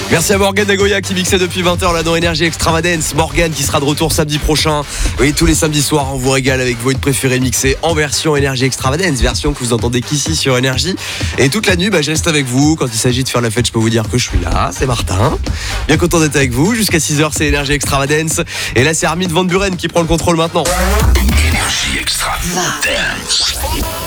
Merci à Morgane Agoya qui mixait depuis 20h là dans Énergie Extravagance. Morgane qui sera de retour samedi prochain. Oui, tous les samedis soirs, on vous régale avec vos hits préférés mixés en version Énergie Extravagance, version que vous entendez qu'ici sur Énergie. Et toute la nuit, je reste avec vous. Quand il s'agit de faire la fête, je peux vous dire que je suis là. C'est Martin. Bien content d'être avec vous. Jusqu'à 6h, c'est Énergie Extravagance. Et là, c'est Armin van Buuren qui prend le contrôle maintenant. Énergie Extravagance.